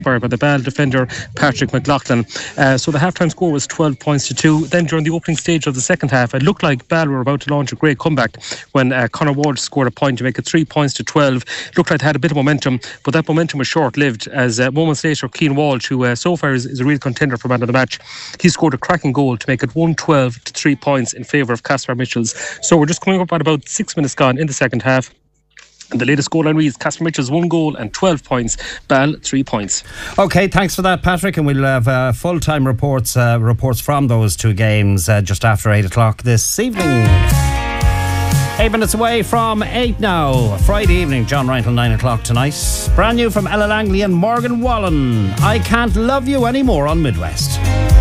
by the Ball defender Patrick McLaughlin. So the half-time score was 12 points to 2. Then during the opening stage of the second half, it looked like Ball were about to launch a great comeback when Conor Ward scored a point to make it 3 points to 12. It looked like they had a bit of momentum, but that momentum was short-lived as moments later Cian Walsh, who so far is a real contender for man of the match, he scored a cracking goal to make it 112 to 3 points in favour of Caspar Mitchells. So we're just coming up at about 6 minutes gone in the second half. And the latest scoreline reads Caspar Mitchells 1 goal and 12 points, Ball 3 points. OK, thanks for that, Patrick, and we'll have full-time reports from those two games just after 8 o'clock this evening. 8 minutes away from 8 now. Friday evening, John Ryan till 9 o'clock tonight. Brand new from Ella Langley and Morgan Wallen, I Can't Love You Anymore on Midwest.